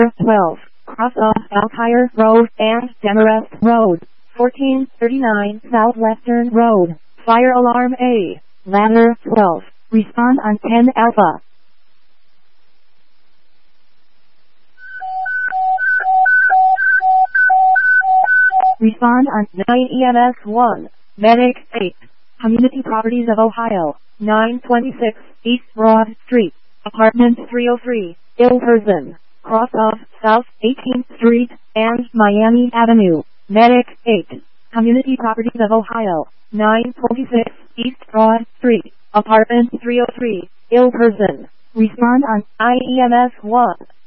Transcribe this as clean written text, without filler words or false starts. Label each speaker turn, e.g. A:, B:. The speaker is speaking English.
A: 12, cross off Alkire Road and Demarest Road, 1439 Southwestern Road, fire alarm A, ladder 12, respond on 10 Alpha. Respond on 9 EMS 1, Medic 8, Community Properties of Ohio, 926 East Broad Street, Apartment 303, ill person, cross off South 18th Street and Miami Avenue, Medic 8, Community Properties of Ohio, 926 East Broad Street, Apartment 303, ill person, respond on IEMS 1.